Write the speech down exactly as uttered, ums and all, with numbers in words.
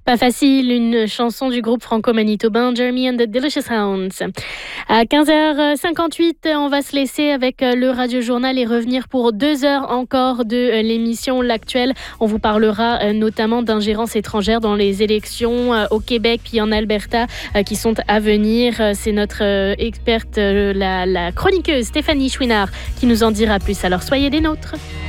Pas facile, une chanson du groupe franco-manitobain Jeremy and the Delicious Sounds. À quinze heures cinquante-huit, on va se laisser avec le Radio Journal et revenir pour deux heures encore de l'émission L'Actuel. On vous parlera notamment d'ingérence étrangère dans les élections au Québec puis en Alberta qui sont à venir. C'est notre experte, la, la chroniqueuse Stéphanie Chouinard qui nous en dira plus. Alors soyez des nôtres.